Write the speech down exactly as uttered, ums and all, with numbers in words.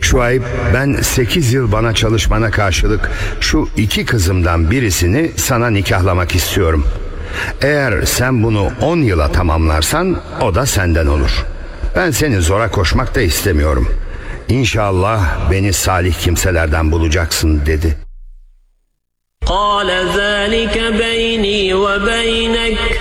Şuayb, ben sekiz yıl bana çalışmana karşılık şu iki kızımdan birisini sana nikahlamak istiyorum. Eğer sen bunu on yıla tamamlarsan o da senden olur. Ben seni zora koşmak da istemiyorum. İnşallah beni salih kimselerden bulacaksın dedi. قال ذلك بيني وبينك